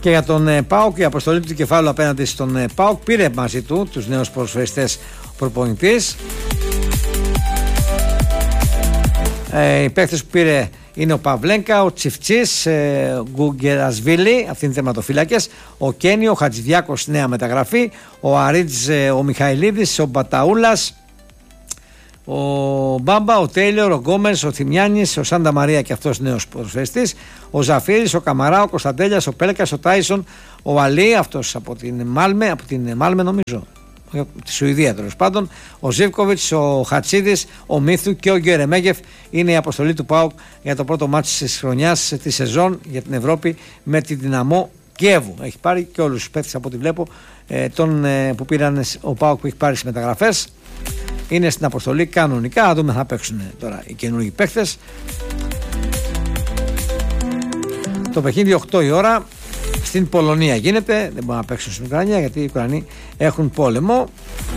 Και για τον ΠΑΟΚ, η αποστολή του κεφάλου απέναντι στον ΠΑΟΚ πήρε μαζί του τους νέους ποδοσφαιριστές προπονητής. Οι παίκτες που πήρε είναι ο Παυλένκα, ο Τσιφτσής, Γκουγκερασβίλη, αυτοί είναι θεματοφύλακες, ο Κένιο, ο Χατζηδιάκος, νέα μεταγραφή, ο Αρίτζ, ο Μιχαηλίδης, ο Μπαταούλας, ο Μπάμπα, ο Τέιλορ, ο Γκόμες, ο Θημιάνης, ο Σάντα Μαρία και αυτός νέος ποδοσφαιριστής, ο Ζαφίρης, ο Καμαρά, ο Κωνσταντέλιας, ο Πέλκας, ο Τάισον, ο Αλή, αυτός από την Μάλμε νομίζω, τη Σουηδία τέλος πάντων, ο Ζίβκοβιτς, ο Χατσίδης, ο Μίθου και ο Γκερεμέγεφ. Είναι η αποστολή του ΠΑΟΚ για το πρώτο μάτς της χρονιάς τη σεζόν για την Ευρώπη με τη Δυναμό Κιέβου. Έχει πάρει και όλους τους παίκτες από ό,τι βλέπω που πήραν ο ΠΑΟΚ, που έχει πάρει στις μεταγραφές. Είναι στην αποστολή κανονικά. Θα δούμε θα παίξουν τώρα οι καινούργιοι παίκτες. Το παιχνίδι 8 η ώρα στην Πολωνία γίνεται. Δεν μπορούν να παίξουν στην Ουκρανία γιατί οι Ουκρανοί έχουν πόλεμο.